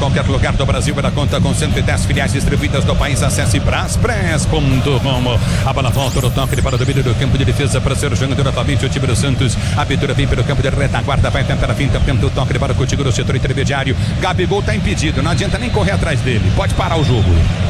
qualquer lugar do Brasil. Ela conta com 110 filiais distribuídas no país. Acesse braspress.com. A bola volta no toque para o domínio do campo de defesa para ser jogando novamente o time do Santos. A abertura vem pelo campo de retaguarda, vai tentar a finta, tenta o toque para o contigo no setor intermediário. Gabigol está impedido, não adianta nem correr atrás dele, pode parar o jogo.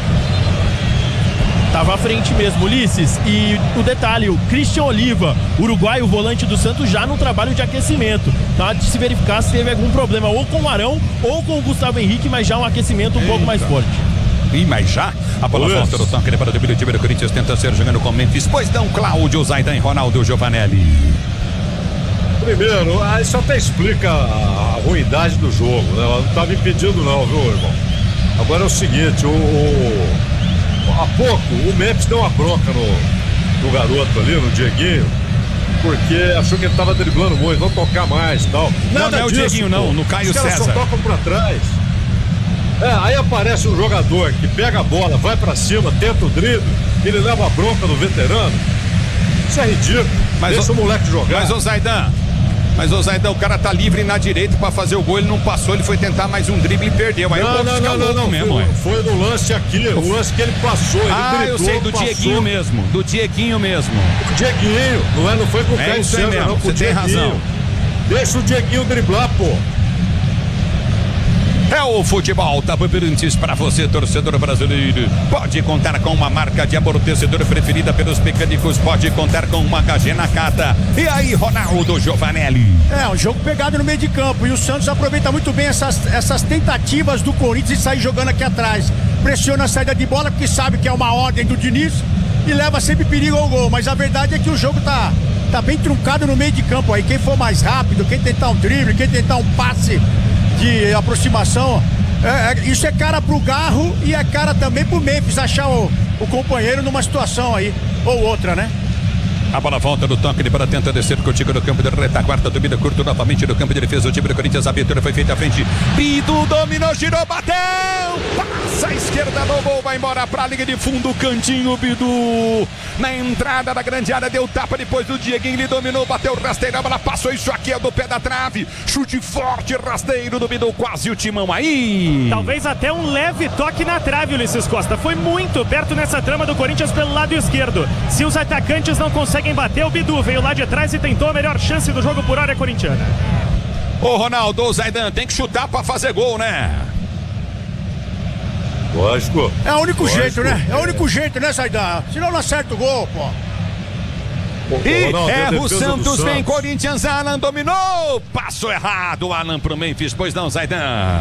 Tava à frente mesmo, Ulisses. E o detalhe, o Christian Oliva, uruguaio, volante do Santos, já no trabalho de aquecimento. Tá de se verificar se teve algum problema ou com o Arão ou com o Gustavo Henrique, mas já um aquecimento um pouco mais forte. Ih, mas já a bola volta no toque para o time do Corinthians, tenta ser jogando com Memphis. Pois não, Cláudio Zaidan e Ronaldo Giovanelli. Primeiro, isso até explica a ruindade do jogo, né? Ela não estava impedindo não, viu, irmão? Agora é o seguinte, há pouco o Memphis deu uma bronca no garoto ali, no Dieguinho, porque achou que ele estava driblando muito, vão tocar mais e tal. Não é o Dieguinho não, no Caio César. Os caras só tocam pra trás. Aí aparece um jogador que pega a bola, vai pra cima, tenta o drible, ele leva a bronca do veterano. Isso é ridículo. Deixa o moleque jogar. Mas o Zaidan, o cara tá livre na direita pra fazer o gol, ele não passou, ele foi tentar mais um drible e perdeu. Aí não, mesmo, foi no lance aqui, o lance que ele passou, ele driblou, eu sei, do Dieguinho mesmo. O Dieguinho, não foi com o Caio César, não, você tem razão. Deixa o Dieguinho driblar, pô. É o futebol da Bandeirantes para você, torcedor brasileiro. Pode contar com uma marca de amortecedor preferida pelos mecânicos. Pode contar com uma HG Nakata. E aí, Ronaldo Giovanelli? É, um jogo pegado no meio de campo. E o Santos aproveita muito bem essas tentativas do Corinthians de sair jogando aqui atrás. Pressiona a saída de bola, porque sabe que é uma ordem do Diniz. E leva sempre perigo ao gol. Mas a verdade é que o jogo tá bem truncado no meio de campo aí. Quem for mais rápido, quem tentar um drible, quem tentar um passe de aproximação, isso é cara pro Garro e é cara também pro Memphis achar o companheiro numa situação aí ou outra, né? A bola volta no toque, ele para tentar descer contigo no campo de retaguarda, domina curto novamente no campo de defesa, o time do Corinthians, a abertura foi feita à frente, Bidu dominou, girou, bateu, passa a esquerda no gol, vai embora pra linha de fundo, cantinho, Bidu, na entrada da grande área, deu tapa depois do Dieguinho, ele dominou, bateu rasteiro, a bola passou, isso aqui é do pé da trave, chute forte, rasteiro do Bidu, quase o timão aí. Talvez até um leve toque na trave, Ulisses Costa, foi muito perto nessa trama do Corinthians pelo lado esquerdo, se os atacantes não conseguem bater, o Bidu veio lá de trás e tentou a melhor chance do jogo por área corintiana. Ô Ronaldo, o Zaidan tem que chutar pra fazer gol, né? Lógico. É o único jeito, né? É o único jeito, né, Zaidan? Senão não acerta o gol, pô. E erra o Santos, vem Corinthians, Alan dominou, passo errado, Alan pro Memphis, pois não, Zaidan?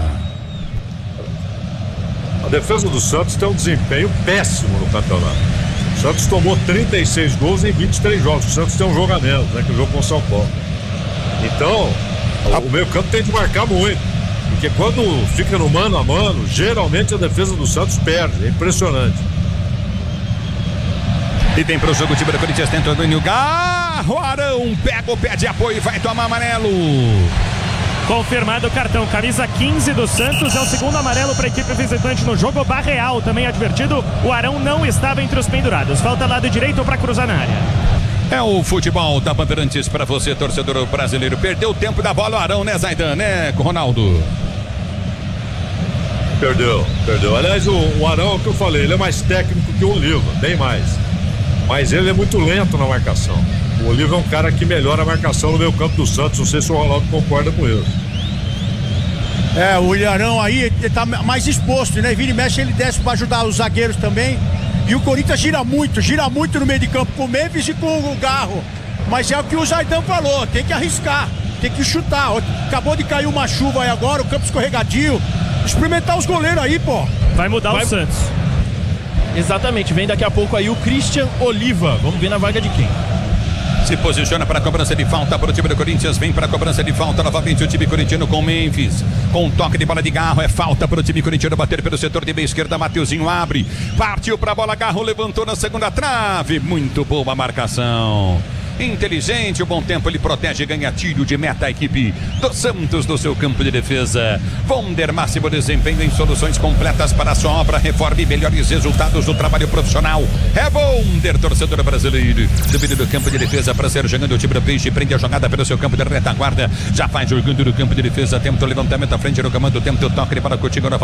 A defesa do Santos tem um desempenho péssimo no campeonato. O Santos tomou 36 gols em 23 jogos. O Santos tem um jogo a menos, né? Que o jogo com o São Paulo. Então, o meio campo tem de marcar muito. Porque quando fica no mano a mano, geralmente a defesa do Santos perde. É impressionante. E tem pro jogo o time do Corinthians, tenta o Garro, Arão pega o pé de apoio e vai tomar amarelo. Confirmado o cartão, camisa 15 do Santos, é o segundo amarelo para a equipe visitante no jogo. Barreal também advertido, o Arão não estava entre os pendurados, falta lado direito para cruzar na área. É o futebol da Bandeirantes para você, torcedor brasileiro. Perdeu o tempo da bola o Arão, né, Zaidan, né, Ronaldo? Perdeu. Aliás, o Arão, é o que eu falei, ele é mais técnico que o Oliva, bem mais. Mas ele é muito lento na marcação. O Oliva é um cara que melhora a marcação no meio campo do Santos. Não sei se o Ronaldo concorda com isso. É, o Ilharão aí, ele tá mais exposto, né? Vira e mexe, ele desce pra ajudar os zagueiros também. E o Corinthians gira muito no meio de campo com o Memphis e com o Garro. Mas é o que o Zaidan falou, tem que arriscar, tem que chutar. Acabou de cair uma chuva aí agora, o campo escorregadio. Experimentar os goleiros aí, pô. Vai mudar o Santos. Exatamente, vem daqui a pouco aí o Christian Oliva. Vamos ver na vaga de quem. Se posiciona para a cobrança de falta para o time do Corinthians. Vem para a cobrança de falta novamente o time corintiano com Memphis. Com toque de bola de Garro. É falta para o time corintiano bater pelo setor de meia esquerda. Mateuzinho abre. Partiu para a bola. Garro levantou na segunda trave. Muito boa a marcação. Inteligente, o bom tempo, ele protege e ganha tiro de meta a equipe do Santos no seu campo de defesa. Vonder, máximo desempenho em soluções completas para a sua obra, reforma e melhores resultados do trabalho profissional. É Vonder, torcedor brasileiro. Subindo do campo de defesa para ser jogando o time do Peixe, prende a jogada pelo seu campo de retaguarda, já faz jogando no campo de defesa, tenta o levantamento à frente no comando, tenta o toque para o Coutinho.